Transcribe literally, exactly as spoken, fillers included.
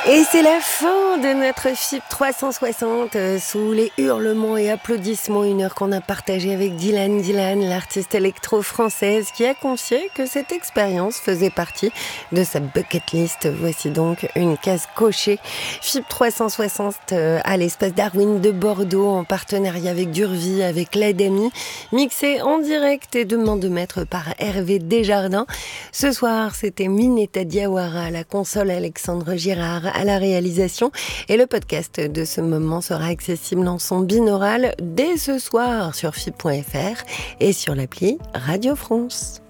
Et c'est la fin de notre F I B trois cent soixante, euh, sous les hurlements et applaudissements, une heure qu'on a partagée avec Dylan Dylan, l'artiste électro-française qui a confié que cette expérience faisait partie de sa bucket list. Voici donc une case cochée. F I B trois cent soixante euh, à l'espace Darwin de Bordeaux, en partenariat avec Durvie, avec l'A D M I, mixé en direct et de main de maître par Hervé Desjardins. Ce soir, c'était Mineta Diawara à la console, Alexandre Girard à la réalisation, et le podcast de ce moment sera accessible en son binaural dès ce soir sur F I B point F R et sur l'appli Radio France.